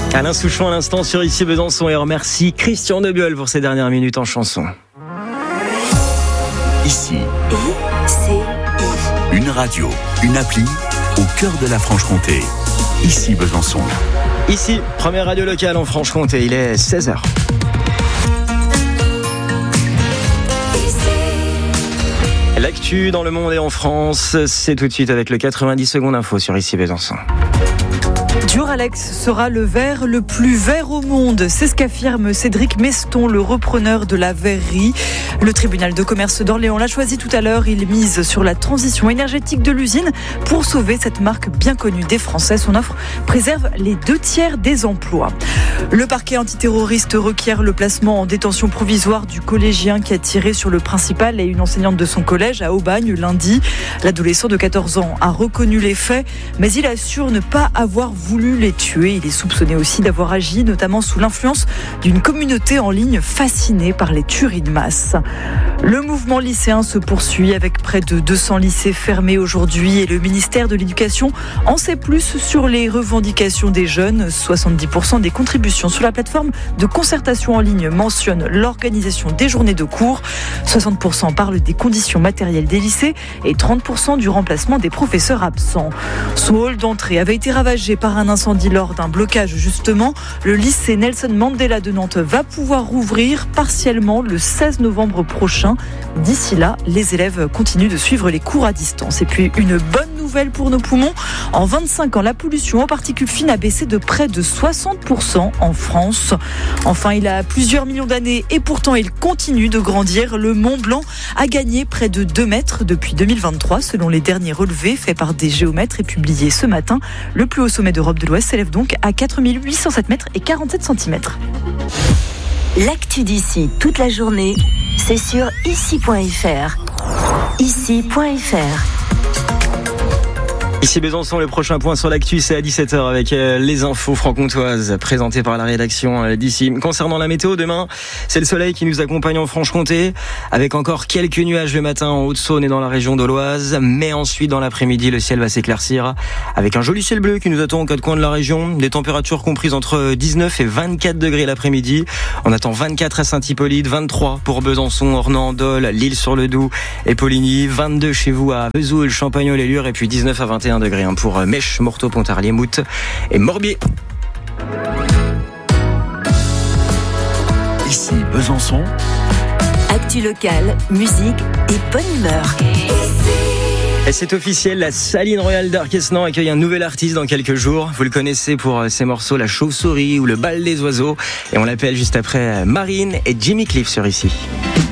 Alain Souchon à l'instant sur Ici Besançon et on remercie Christian Debiol pour ces dernières minutes en chanson. Ici, une radio, une appli au cœur de la Franche-Comté. Ici Besançon. Ici, première radio locale en Franche-Comté, il est 16h. L'actu dans le monde et en France, c'est tout de suite avec le 90 secondes info sur Ici Besançon. Duralex sera le verre le plus vert au monde. C'est ce qu'affirme Cédric Meston, le repreneur de la verrerie. Le tribunal de commerce d'Orléans l'a choisi tout à l'heure. Il mise sur la transition énergétique de l'usine pour sauver cette marque bien connue des Français. Son offre préserve les 2/3 des emplois. Le parquet antiterroriste requiert le placement en détention provisoire du collégien qui a tiré sur le principal et une enseignante de son collège à Aubagne lundi. L'adolescent de 14 ans a reconnu les faits, mais il assure ne pas avoir voulu les tuer. Il est soupçonné aussi d'avoir agi notamment sous l'influence d'une communauté en ligne fascinée par les tueries de masse. Le mouvement lycéen se poursuit avec près de 200 lycées fermés aujourd'hui et le ministère de l'Éducation en sait plus sur les revendications des jeunes. 70% des contributions sur la plateforme de concertation en ligne mentionnent l'organisation des journées de cours. 60% parlent des conditions matérielles des lycées et 30% du remplacement des professeurs absents. Son hall d'entrée avait été ravagé par un incendie lors d'un blocage justement. Le lycée Nelson Mandela de Nantes va pouvoir rouvrir partiellement le 16 novembre prochain. D'ici là, les élèves continuent de suivre les cours à distance. Et puis une bonne nouvelle pour nos poumons. En 25 ans, la pollution aux particules fines a baissé de près de 60% en France. Enfin, il a plusieurs millions d'années et pourtant il continue de grandir. Le Mont Blanc a gagné près de 2 mètres depuis 2023 selon les derniers relevés faits par des géomètres et publiés ce matin. Le plus haut sommet d'Europe de l'Ouest s'élève donc à 4807 mètres et 47 cm. L'actu d'ici toute la journée, c'est sur ici.fr. Ici.fr. Ici Besançon, le prochain point sur l'actu, c'est à 17h avec les infos franc-comtoises présentées par la rédaction d'ici. Concernant la météo, demain, c'est le soleil qui nous accompagne en Franche-Comté, avec encore quelques nuages le matin en Haute-Saône et dans la région d'Auloise, mais ensuite dans l'après-midi, le ciel va s'éclaircir avec un joli ciel bleu qui nous attend aux 4 coins de la région, des températures comprises entre 19 et 24 degrés l'après-midi. On attend 24 à Saint-Hippolyte, 23 pour Besançon, Ornans, Dole, L'Isle-sur-le-Doubs et Poligny, 22 chez vous à Vesoul, Champagnol et Lure, et puis 19 à 21 degrés pour Mèche, Morteau, Pontarlier, Mout et Morbier. Ici Besançon. Actu locale, musique et bonne humeur. Et c'est officiel, la Saline Royale d'Arquesnan accueille un nouvel artiste dans quelques jours. Vous le connaissez pour ses morceaux La Chauve-souris ou Le Bal des oiseaux. Et on l'appelle juste après Marine et Jimmy Cliff sur Ici.